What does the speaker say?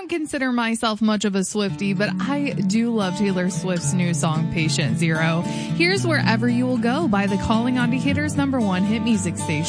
consider myself much of a Swiftie, but I do love Taylor Swift's new song, Patient Zero. Here's Wherever You Will Go by the Calling on Decatur's #1 hit music station.